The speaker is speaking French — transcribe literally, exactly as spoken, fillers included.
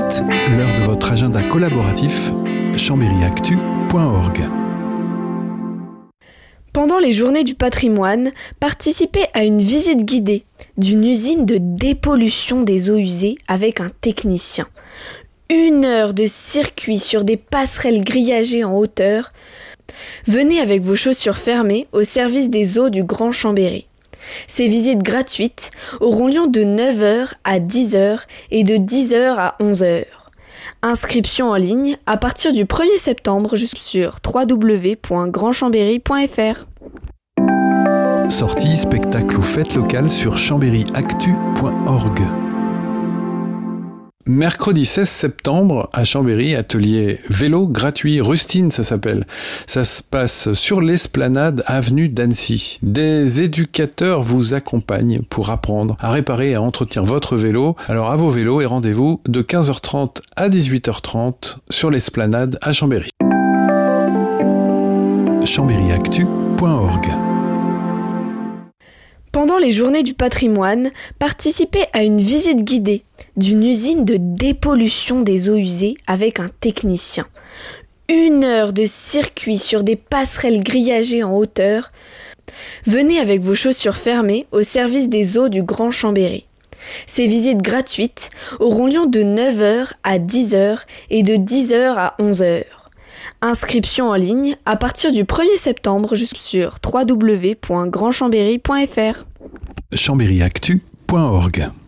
huit, l'heure de votre agenda collaboratif, chambéry actu point org. Pendant les journées du patrimoine, participez à une visite guidée d'une usine de dépollution des eaux usées avec un technicien. Une heure de circuit sur des passerelles grillagées en hauteur. Venez avec vos chaussures fermées au service des eaux du Grand Chambéry. Ces visites gratuites auront lieu de neuf heures à dix heures et de dix heures à onze heures. Inscription en ligne à partir du premier septembre sur w w w point grand chambéry point f r. Sorties, spectacles ou fêtes locales sur chambéry actu point org. Mercredi seize septembre, à Chambéry, atelier vélo gratuit, Rustine ça s'appelle. Ça se passe sur l'esplanade avenue d'Annecy. Des éducateurs vous accompagnent pour apprendre à réparer et à entretenir votre vélo. Alors à vos vélos et rendez-vous de quinze heures trente à dix-huit heures trente sur l'esplanade à Chambéry. chambéry actu point org. Pendant les journées du patrimoine, participez à une visite guidée d'une usine de dépollution des eaux usées avec un technicien. Une heure de circuit sur des passerelles grillagées en hauteur. Venez avec vos chaussures fermées au service des eaux du Grand Chambéry. Ces visites gratuites auront lieu de neuf heures à dix heures et de dix heures à onze heures. Inscription en ligne à partir du premier septembre sur w w w point grand chambéry point f r. chambéry actu point org.